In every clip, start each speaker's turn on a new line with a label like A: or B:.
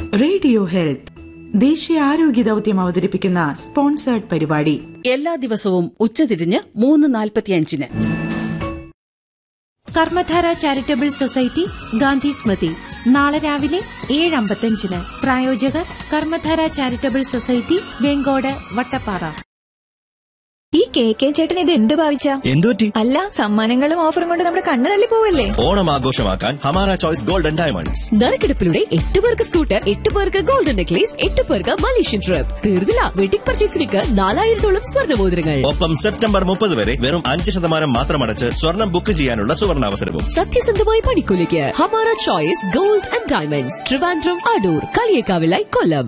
A: Radio health ദേശീയ ആരോഗ്യ ദൗത്യം അവതരിപ്പിക്കുന്ന സ്പോൺസേർഡ് പരിപാടി
B: എല്ലാ ദിവസവും ഉച്ചതിരിഞ്ഞ് 3:45.
C: കർമ്മധാര ചാരിറ്റബിൾ സൊസൈറ്റി ഗാന്ധി സ്മൃതി നാളെ രാവിലെ 7:55. പ്രായോജകർ കർമ്മധാര ചാരിറ്റബിൾ സൊസൈറ്റി, വെങ്കോട്, വട്ടപ്പാറ.
D: ഈ കെ ചേട്ടൻ ഇത് എന്ത് ഭാവിച്ച?
E: എന്തുപറ്റി?
D: അല്ല, സമ്മാനങ്ങളും ഓഫറും കൊണ്ട് നമ്മുടെ കണ്ണ് തള്ളി പോവല്ലേ?
E: ഓണം ആഘോഷമാക്കാൻ ഹമാര ചോയ്സ് ഗോൾഡൻ ഡയമണ്ട്സ്.
F: നറുക്കെടുപ്പിലൂടെ 8 പേർക്ക് സ്കൂട്ടർ, 8 പേർക്ക് ഗോൾഡൻ നെക്ലേസ്, 8 പേർക്ക് മലേഷ്യൻ ട്രിപ്പ്. തീർന്നില്ല, വെഡിംഗ് പർച്ചേസിലേക്ക് 4000-ഓളം സ്വർണ്ണമോതിരങ്ങൾ.
E: ഒപ്പം സെപ്റ്റംബർ 30 വരെ വെറും 5% മാത്രം അടച്ച് സ്വർണം ബുക്ക് ചെയ്യാനുള്ള സുവർണാവസരവും.
F: സത്യസന്ധമായ പണിക്കൂലിക്ക് Hamara choice gold and diamonds, Trivandrum, Adoor, കളിയേക്കാവിലായി, കൊല്ലം.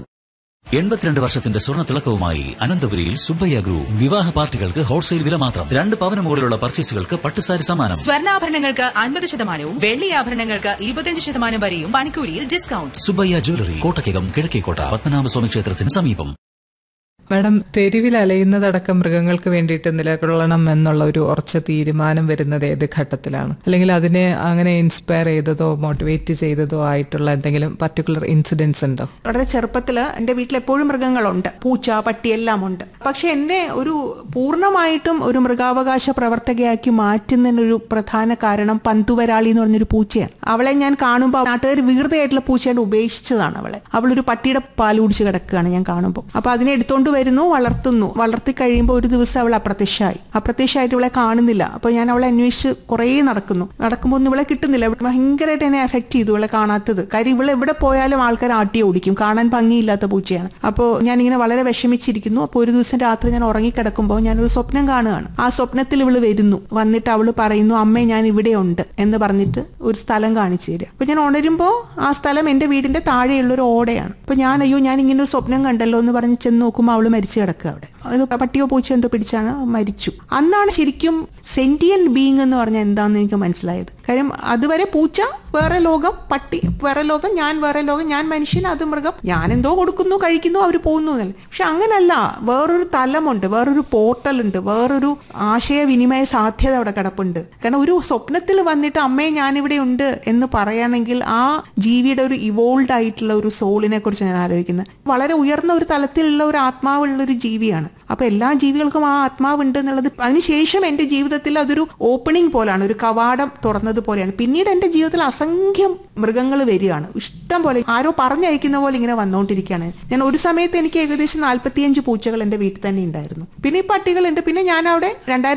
G: 82 വർഷത്തിന്റെ സ്വർണ്ണ തിളക്കവുമായി അനന്തപുരിയിൽ സുബ്ബയ്യ ഗ്രൂപ്പ്. വിവാഹ പാർട്ടികൾക്ക് ഹോൾസെയിൽ വില മാത്രം. 2 പവന് മുകളിലുള്ള പർച്ചേസുകൾക്ക് പട്ടുസാരി സമ്മാനം.
H: സ്വർണ്ണാഭരണങ്ങൾക്ക് 50%, വെള്ളിയാഭരണങ്ങൾക്ക് 25% വരെയും പണിക്കൂലിയിൽ ഡിസ്കൗണ്ട്.
G: സുബ്ബയ്യ ജ്വല്ലറി, കോട്ടയ്ക്കകം, കിഴക്കേക്കോട്ട, പത്മനാഭസ്വാമി ക്ഷേത്രത്തിന് സമീപം.
I: മാഡം, തെരുവിൽ അലയുന്നതടക്കം മൃഗങ്ങൾക്ക് വേണ്ടിയിട്ട് നിലകൊള്ളണം എന്നുള്ള ഒരു ഉറച്ച തീരുമാനം വരുന്നത് ഏത് ഘട്ടത്തിലാണ്? അല്ലെങ്കിൽ അതിനെ അങ്ങനെ ഇൻസ്പയർ ചെയ്തതോ മോട്ടിവേറ്റ് ചെയ്തതോ ആയിട്ടുള്ള എന്തെങ്കിലും പർട്ടിക്കുലർ ഇൻസിഡൻസ് ഉണ്ടോ?
J: വളരെ ചെറുപ്പത്തില് എന്റെ വീട്ടിൽ എപ്പോഴും മൃഗങ്ങളുണ്ട്, പൂച്ച, പട്ടി എല്ലാം ഉണ്ട്. പക്ഷെ എന്നെ ഒരു പൂർണ്ണമായിട്ടും ഒരു മൃഗാവകാശ പ്രവർത്തകയാക്കി മാറ്റുന്നതിനൊരു പ്രധാന കാരണം പന്തുവരാളി എന്ന് പറഞ്ഞൊരു പൂച്ചയാണ്. അവളെ ഞാൻ കാണുമ്പോൾ നാട്ടുകാർ വികൃതയായിട്ടുള്ള പൂച്ചയായിട്ട് ഉപേക്ഷിച്ചതാണ് അവളെ. അവളൊരു പട്ടിയുടെ പാൽ കുടിച്ച് കിടക്കുകയാണ് ഞാൻ കാണുമ്പോൾ. അപ്പൊ അതിനെ എടുത്തോണ്ട് വരുന്നു, വളർത്തുന്നു. വളർത്തി കഴിയുമ്പോൾ ഒരു ദിവസം അവൾ അപ്രത്യക്ഷമായിട്ട് ഇവളെ കാണുന്നില്ല. അപ്പൊ ഞാൻ അവളെ അന്വേഷിച്ച് കുറേ നടക്കുമ്പോൾ ഒന്നും ഇവളെ കിട്ടുന്നില്ല. ഭയങ്കരമായിട്ട് എന്നെ എഫക്ട് ചെയ്തു ഇവളെ കാണാത്തത്. കാര്യം ഇവളെ എവിടെ പോയാലും ആൾക്കാർ ആട്ടി ഓടിക്കും, കാണാൻ ഭംഗിയില്ലാത്ത പൂച്ചയാണ്. അപ്പോൾ ഞാനിങ്ങനെ വളരെ വിഷമിച്ചിരിക്കുന്നു. അപ്പോൾ ഒരു ദിവസം രാത്രി ഞാൻ ഉറങ്ങിക്കിടക്കുമ്പോൾ ഞാനൊരു സ്വപ്നം കാണുകയാണ്. ആ സ്വപ്നത്തിൽ ഇവള് വരുന്നു. വന്നിട്ട് അവള് പറയുന്നു, അമ്മേ ഞാൻ ഇവിടെ ഉണ്ട് എന്ന് പറഞ്ഞിട്ട് ഒരു സ്ഥലം കാണിച്ചു തരിക. അപ്പൊ ഞാൻ ഉണരുമ്പോൾ ആ സ്ഥലം എന്റെ വീടിന്റെ താഴെയുള്ള ഒരു ഓടയാണ്. അപ്പൊ ഞാൻ ഞാൻ ഇങ്ങനെ ഒരു സ്വപ്നം കണ്ടല്ലോ എന്ന് പറഞ്ഞ് ചെന്ന് നോക്കുമ്പോൾ അവള് മരിച്ചു കിടക്കുക അവിടെ. അത് പട്ടിയോ പൂച്ചയോ എന്തോ പിടിച്ചാണ് മരിച്ചു. അന്നാണ് ശരിക്കും സെന്റിയന്റ് ബീയിങ് എന്ന് പറഞ്ഞാൽ എന്താണെന്ന് എനിക്ക് മനസ്സിലായത്. കാര്യം അതുവരെ പൂച്ച വേറെ ലോകം, പട്ടി വേറെ ലോകം, ഞാൻ വേറെ ലോകം, ഞാൻ മനുഷ്യൻ, അത് മൃഗം, ഞാൻ എന്തോ കൊടുക്കുന്നു, കഴിക്കുന്നു, അവർ പോകുന്നു എന്നല്ല. പക്ഷെ അങ്ങനല്ല, വേറൊരു തലമുണ്ട്, വേറൊരു പോർട്ടൽ ഉണ്ട്, വേറൊരു ആശയവിനിമയ സാധ്യത അവിടെ കിടപ്പുണ്ട്. കാരണം ഒരു സ്വപ്നത്തിൽ വന്നിട്ട് അമ്മയെ ഞാനിവിടെ ഉണ്ട് എന്ന് പറയുകയാണെങ്കിൽ ആ ജീവിയുടെ ഒരു ഇവോൾവ് ആയിട്ടുള്ള ഒരു സോളിനെ കുറിച്ച് ഞാൻ ആലോചിക്കുന്നത്. വളരെ ഉയർന്ന ഒരു തലത്തിലുള്ള ഒരു ആത്മാവുള്ള ഒരു ജീവിയാണ്. അപ്പൊ എല്ലാ ജീവികൾക്കും ആ ആത്മാവുണ്ട് എന്നുള്ളത് അതിനുശേഷം എന്റെ ജീവിതത്തിൽ അതൊരു ഓപ്പണിംഗ് പോലാണ്, ഒരു കവാടം തുറന്നതുപോലെയാണ്. പിന്നീട് എന്റെ ജീവിതത്തിൽ അസംഖ്യം മൃഗങ്ങൾ വരികയാണ്, ഇഷ്ടം പോലെ, ആരോ പറഞ്ഞയക്കുന്ന പോലെ ഇങ്ങനെ വന്നുകൊണ്ടിരിക്കുകയാണ്. ഞാൻ ഒരു സമയത്ത് എനിക്ക് ഏകദേശം 45 പൂച്ചകൾ എന്റെ വീട്ടിൽ തന്നെ ഉണ്ടായിരുന്നു. പിന്നെ ഈ പട്ടികളുണ്ട്. പിന്നെ ഞാൻ അവിടെ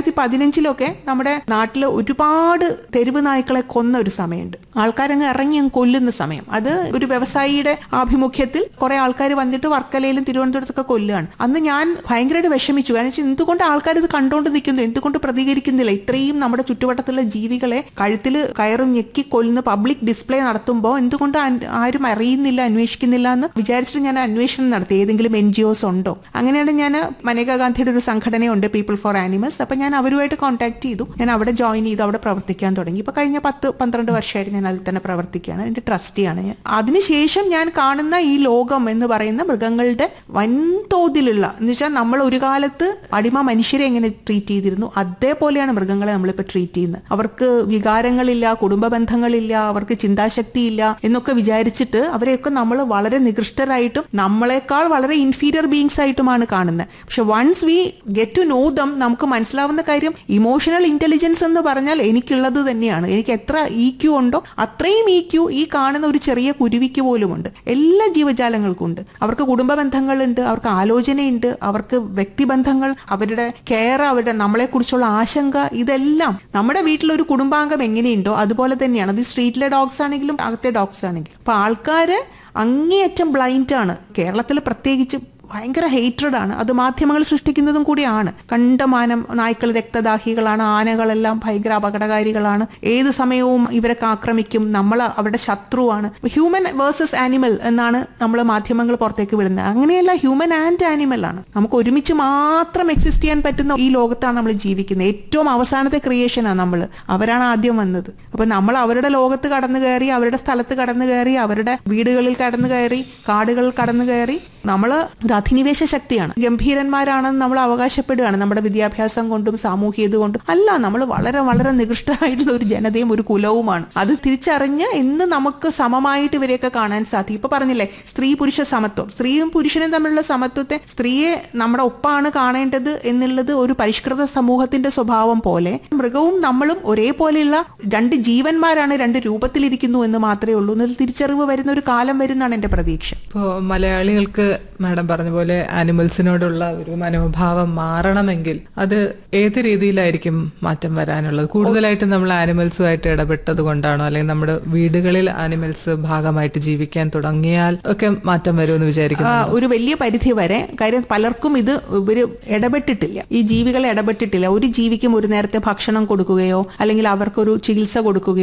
J: 2015 നമ്മുടെ നാട്ടിൽ ഒരുപാട് തെരുവ് നായ്ക്കളെ കൊന്ന ഒരു സമയമുണ്ട്. ആൾക്കാരങ്ങ് ഇറങ്ങി കൊല്ലുന്ന സമയം. അത് ഒരു വ്യവസായിയുടെ ആഭിമുഖ്യത്തിൽ കുറെ ആൾക്കാർ വന്നിട്ട് വർക്കലയിലും തിരുവനന്തപുരത്തൊക്കെ കൊല്ലുകയാണ്. അന്ന് ഞാൻ ഭയങ്കരമായിട്ട് വിഷമിച്ചു. കാരണം എന്തുകൊണ്ട് ആൾക്കാർ ഇത് കണ്ടോണ്ട് നിൽക്കുന്നു, എന്തുകൊണ്ട് പ്രതികരിക്കുന്നില്ല? ഇത്രയും നമ്മുടെ ചുറ്റുവട്ടത്തുള്ള ജീവികളെ കഴുത്തിൽ കയറും ഞെക്കി കൊല്ലുന്ന പബ്ലിക് ഡിസ്പ്ലേ നടത്തുമ്പോൾ എന്തുകൊണ്ട് ആരും അറിയുന്നില്ല, അന്വേഷിക്കുന്നില്ല എന്ന് വിചാരിച്ചിട്ട് ഞാൻ അന്വേഷണം നടത്തി. ഏതെങ്കിലും NGOs ഉണ്ടോ? അങ്ങനെയാണ് ഞാൻ മനേകാ ഗാന്ധിയുടെ ഒരു സംഘടനയുണ്ട്, പീപ്പിൾ ഫോർ ആനിമൽസ്. അപ്പൊ ഞാൻ അവരുമായിട്ട് കോൺടാക്ട് ചെയ്തു. ഞാൻ അവിടെ ജോയിൻ ചെയ്തു, അവിടെ പ്രവർത്തിക്കാൻ തുടങ്ങി. ഇപ്പൊ കഴിഞ്ഞ 10-12 വർഷമായിട്ട് ഞാൻ അതിൽ തന്നെ പ്രവർത്തിക്കുകയാണ്. എന്റെ ട്രസ്റ്റിയാണ് ഞാൻ. അതിനുശേഷം ഞാൻ കാണുന്ന ഈ ലോകം എന്ന് പറയുന്ന മൃഗങ്ങളുടെ വൻതോതിലുള്ള, എന്ന് വെച്ചാൽ നമ്മൾ ഒരു കാലത്ത് അടിമ മനുഷ്യരെ എങ്ങനെ ട്രീറ്റ് ചെയ്തിരുന്നു അതേപോലെയാണ് മൃഗങ്ങളെ നമ്മളിപ്പോൾ ട്രീറ്റ് ചെയ്യുന്നത്. അവർക്ക് വികാരങ്ങളില്ല, കുടുംബ ബന്ധങ്ങളില്ല, അവർക്ക് ചിന്താശക്തിയില്ല എന്നൊക്കെ വിചാരിച്ചിട്ട് അവരെയൊക്കെ നമ്മൾ വളരെ നികൃഷ്ടരായിട്ടും നമ്മളെക്കാൾ വളരെ ഇൻഫീരിയർ ബീയിങ്സ് ആയിട്ടുമാണ് കാണുന്നത്. പക്ഷെ once we get to know them നമുക്ക് മനസ്സിലാവുന്ന കാര്യം ഇമോഷണൽ ഇന്റലിജൻസ് എന്ന് പറഞ്ഞാൽ എനിക്കുള്ളത് തന്നെയാണ്. എനിക്ക് എത്ര EQ ഉണ്ടോ അത്രയും EQ ഈ കാണുന്ന ഒരു ചെറിയ കുരുവിക്ക് പോലുമുണ്ട്. എല്ലാ ജീവജാലങ്ങൾക്കും ഉണ്ട്. അവർക്ക് കുടുംബ ബന്ധങ്ങളുണ്ട്, അവർക്ക് ആലോചനയുണ്ട്, അവർക്ക് വ്യക്തിബന്ധങ്ങൾ, അവരുടെ കെയർ, അവരുടെ നമ്മളെ കുറിച്ചുള്ള ആശങ്ക, ഇതെല്ലാം നമ്മുടെ വീട്ടിലൊരു കുടുംബാംഗം എങ്ങനെയുണ്ടോ അതുപോലെ തന്നെയാണ്. അത് സ്ട്രീറ്റിലെ ഡോഗ്സ് ആണെങ്കിലും അകത്തെ ഡോഗ്സ് ആണെങ്കിലും. അപ്പൊ ആൾക്കാര് അങ്ങേയറ്റം ബ്ലൈൻഡ് ആണ്. കേരളത്തിൽ പ്രത്യേകിച്ച് ഭയങ്കര ഹേറ്റ്രഡ് ആണ്. അത് മാധ്യമങ്ങൾ സൃഷ്ടിക്കുന്നതും കൂടിയാണ്. കണ്ടമാനം നായ്ക്കൾ രക്തദാഹികളാണ്, ആനകളെല്ലാം ഭയങ്കര അപകടകാരികളാണ്, ഏത് സമയവും ഇവരൊക്കെ ആക്രമിക്കും, നമ്മൾ അവരുടെ ശത്രുവാണ്. ഹ്യൂമൻ വേഴ്സസ് ആനിമൽ എന്നാണ് നമ്മൾ മാധ്യമങ്ങൾ പുറത്തേക്ക് വിടുന്നത്. അങ്ങനെയല്ല, ഹ്യൂമൻ ആൻഡ് ആനിമൽ ആണ്. നമുക്ക് ഒരുമിച്ച് മാത്രം എക്സിസ്റ്റ് ചെയ്യാൻ പറ്റുന്ന ഈ ലോകത്താണ് നമ്മൾ ജീവിക്കുന്നത്. ഏറ്റവും അവസാനത്തെ ക്രിയേഷനാണ് നമ്മൾ. അവരാണ് ആദ്യം വന്നത്. അപ്പൊ നമ്മൾ അവരുടെ ലോകത്ത് കടന്നു കയറി, അവരുടെ സ്ഥലത്ത് കടന്നു കയറി, അവരുടെ വീടുകളിൽ കടന്നു കയറി, കാടുകളിൽ കടന്നു കയറി നമ്മൾ ഒരു അധിനിവേശ ശക്തിയാണ്, ഗംഭീരന്മാരാണെന്ന് നമ്മൾ അവകാശപ്പെടുകയാണ് നമ്മുടെ വിദ്യാഭ്യാസം കൊണ്ടും സാമൂഹികത കൊണ്ടും. അല്ല, നമ്മൾ വളരെ വളരെ നികൃഷ്ടമായിട്ടുള്ള ഒരു ജനതയും ഒരു കുലവുമാണ്. അത് തിരിച്ചറിഞ്ഞ് ഇന്ന് നമുക്ക് സമമായിട്ട് ഇവരെയൊക്കെ കാണാൻ സാധിക്കും. ഇപ്പൊ പറഞ്ഞില്ലേ, സ്ത്രീ പുരുഷ സമത്വം, സ്ത്രീയും പുരുഷനും തമ്മിലുള്ള സമത്വത്തെ, സ്ത്രീയെ നമ്മുടെ ഒപ്പാണ് കാണേണ്ടത് എന്നുള്ളത് ഒരു പരിഷ്കൃത സമൂഹത്തിന്റെ സ്വഭാവം പോലെ മൃഗവും നമ്മളും ഒരേപോലെയുള്ള രണ്ട് ജീവന്മാരാണ്, രണ്ട് രൂപത്തിലിരിക്കുന്നു എന്ന് മാത്രമേ ഉള്ളൂ എന്നൊരു തിരിച്ചറിവ് വരുന്ന ഒരു കാലം വരുന്നതാണ് എന്റെ പ്രതീക്ഷ.
I: ഇപ്പോൾ മലയാളികൾക്ക് മാഡം പറഞ്ഞ പോലെ ആനിമൽസിനോടുള്ള ഒരു മനോഭാവം മാറണമെങ്കിൽ അത് ഏത് രീതിയിലായിരിക്കും മാറ്റം വരാനുള്ളത്? കൂടുതലായിട്ട് നമ്മൾ ആനിമൽസുമായിട്ട് ഇടപെട്ടത് കൊണ്ടാണോ, അല്ലെങ്കിൽ നമ്മുടെ വീടുകളിൽ ആനിമൽസ് ഭാഗമായിട്ട് ജീവിക്കാൻ തുടങ്ങിയാൽ ഒക്കെ മാറ്റം വരുമെന്ന് വിചാരിക്കുന്നു?
J: ഒരു വലിയ പരിധി വരെ. കാര്യം പലർക്കും ഇത് ഇവര് ഇടപെട്ടിട്ടില്ല, ഈ ജീവികളെ ഇടപെട്ടിട്ടില്ല. ഒരു ജീവിക്കും ഒരു നേരത്തെ ഭക്ഷണം കൊടുക്കുകയോ അല്ലെങ്കിൽ അവർക്കൊരു ചികിത്സ കൊടുക്കുകയോ